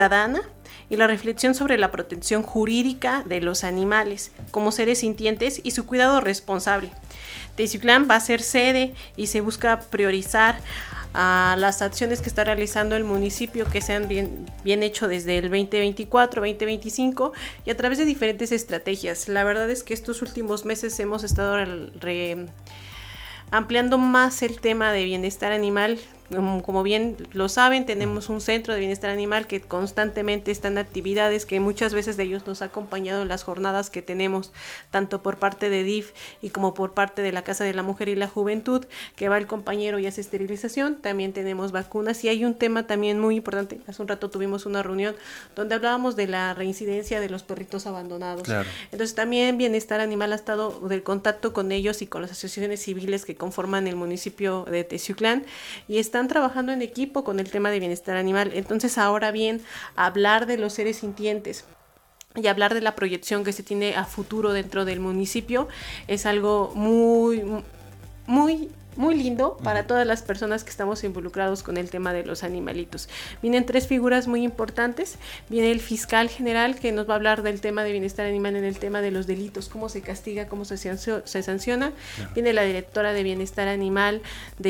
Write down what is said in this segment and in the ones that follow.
ciudadana y la reflexión sobre la protección jurídica de los animales como seres sintientes y su cuidado responsable. Teciutlán va a ser sede y se busca priorizar las acciones que está realizando el municipio, que sean bien hecho desde el 2024, 2025 y a través de diferentes estrategias. La verdad es que estos últimos meses hemos estado ampliando más el tema de bienestar animal. Como bien lo saben, tenemos un centro de bienestar animal que constantemente está en actividades, que muchas veces de ellos nos ha acompañado en las jornadas que tenemos, tanto por parte de DIF y como por parte de la Casa de la Mujer y la Juventud, que va el compañero y hace esterilización. También tenemos vacunas y hay un tema también muy importante. Hace un rato tuvimos una reunión donde hablábamos de la reincidencia de los perritos abandonados. Claro. Entonces también Bienestar Animal ha estado del contacto con ellos y con las asociaciones civiles que conforman el municipio de Teciutlán y están trabajando en equipo con el tema de bienestar animal. Entonces ahora bien, hablar de los seres sintientes y hablar de la proyección que se tiene a futuro dentro del municipio es algo muy lindo para todas las personas que estamos involucrados con el tema de los animalitos. Vienen 3 figuras muy importantes. Viene el fiscal general, que nos va a hablar del tema de bienestar animal en el tema de los delitos, cómo se castiga, cómo se sanciona. Claro. Viene la directora de bienestar animal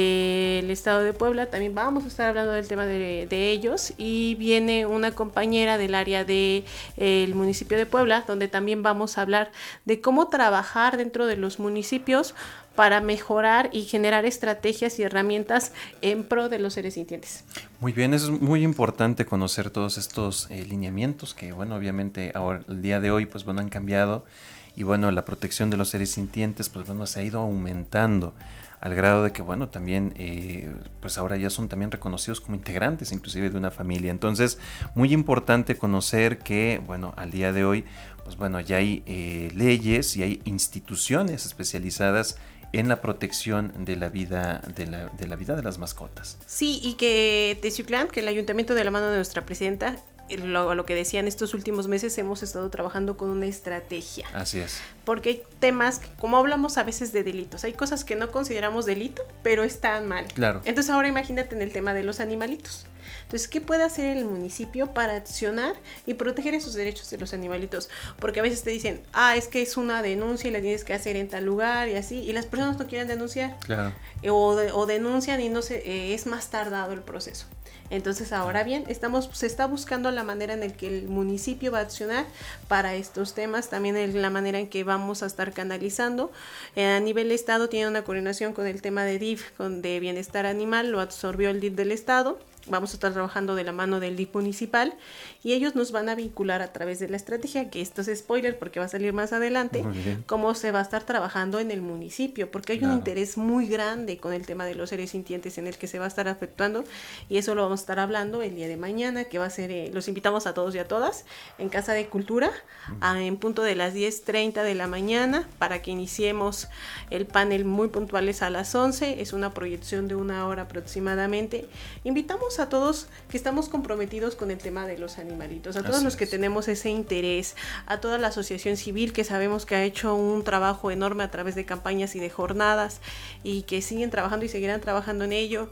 del estado de Puebla, también vamos a estar hablando del tema de ellos, y viene una compañera del área del municipio de Puebla, donde también vamos a hablar de cómo trabajar dentro de los municipios para mejorar y generar estrategias y herramientas en pro de los seres sintientes. Muy bien, es muy importante conocer todos estos lineamientos que, bueno, obviamente ahora, el día de hoy, pues bueno, han cambiado y bueno, la protección de los seres sintientes, pues bueno, se ha ido aumentando al grado de que, bueno, también, pues ahora ya son también reconocidos como integrantes inclusive de una familia. Entonces, muy importante conocer que, bueno, al día de hoy, pues bueno, ya hay leyes y hay instituciones especializadas en la protección de la vida de la vida de las mascotas. Sí, y que Teciutlán, que el ayuntamiento de la mano de nuestra presidenta, lo que decían estos últimos meses, hemos estado trabajando con una estrategia. Así es. Porque hay temas, como hablamos a veces de delitos, hay cosas que no consideramos delito, pero están mal. Claro. Entonces ahora imagínate en el tema de los animalitos. Entonces, ¿qué puede hacer el municipio para accionar y proteger esos derechos de los animalitos? Porque a veces te dicen, es que es una denuncia y la tienes que hacer en tal lugar y así, y las personas no quieren denunciar. Claro. O denuncian y no es más tardado el proceso. Entonces ahora bien, se está buscando la manera en la que el municipio va a accionar para estos temas, también la manera en que vamos a estar canalizando. A nivel estado tiene una coordinación con el tema de DIF, de bienestar animal, lo absorbió el DIF del estado. Vamos a estar trabajando de la mano del DIF municipal y ellos nos van a vincular a través de la estrategia, que esto es spoiler porque va a salir más adelante, cómo se va a estar trabajando en el municipio, porque hay un interés muy grande con el tema de los seres sintientes en el que se va a estar afectuando, y eso lo vamos a estar hablando el día de mañana, que va a ser, los invitamos a todos y a todas en Casa de Cultura, en punto de las 10:30 de la mañana, para que iniciemos el panel muy puntuales a las 11, es una proyección de 1 hora aproximadamente. Invitamos a todos que estamos comprometidos con el tema de los animalitos, a todos los que tenemos ese interés, a toda la asociación civil que sabemos que ha hecho un trabajo enorme a través de campañas y de jornadas y que siguen trabajando y seguirán trabajando en ello,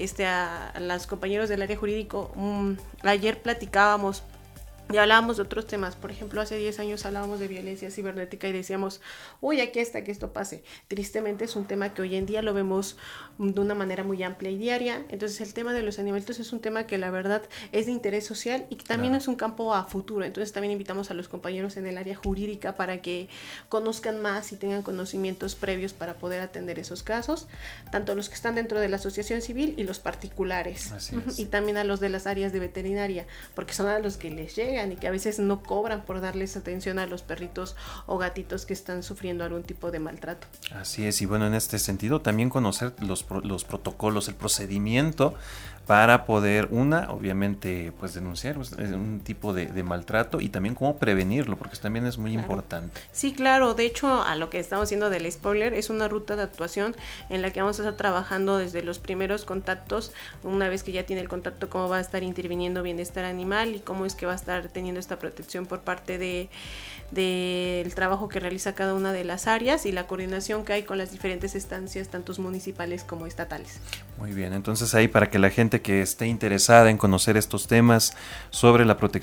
a los compañeros del área jurídico. Ayer platicábamos y hablábamos de otros temas. Por ejemplo, hace 10 años hablábamos de violencia cibernética y decíamos, aquí hasta que esto pase. Tristemente es un tema que hoy en día lo vemos de una manera muy amplia y diaria. Entonces el tema de los animalitos es un tema que la verdad es de interés social y que también es un campo a futuro. Entonces también invitamos a los compañeros en el área jurídica para que conozcan más y tengan conocimientos previos para poder atender esos casos, tanto los que están dentro de la asociación civil y los particulares. Así es. Y también a los de las áreas de veterinaria, porque son a los que les llega y que a veces no cobran por darles atención a los perritos o gatitos que están sufriendo algún tipo de maltrato. Así es, y bueno, en este sentido también conocer los protocolos, el procedimiento para poder, obviamente, pues denunciar un tipo de maltrato y también cómo prevenirlo, porque también es muy importante. Sí, claro, de hecho, a lo que estamos haciendo del spoiler, es una ruta de actuación en la que vamos a estar trabajando desde los primeros contactos, una vez que ya tiene el contacto, cómo va a estar interviniendo bienestar animal y cómo es que va a estar teniendo esta protección por parte del trabajo que realiza cada una de las áreas y la coordinación que hay con las diferentes estancias, tanto municipales como estatales. Muy bien, entonces ahí para que la gente gente que esté interesada en conocer estos temas sobre la protección